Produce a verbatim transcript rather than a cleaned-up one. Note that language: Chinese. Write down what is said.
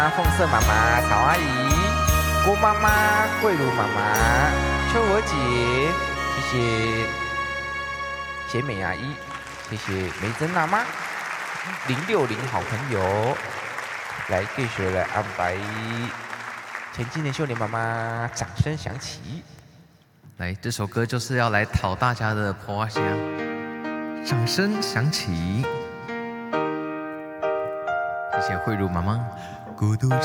凤色妈妈、曹阿姨、郭妈妈、桂如妈妈、秋娥姐，谢谢贤美阿姨，谢谢梅珍娜妈，零六零好朋友，来继续来安排前进的秀莲妈妈，掌声响起。 来，这首歌就是要来讨大家的破香，掌声响起。谢谢慧茹妈妈，孤独。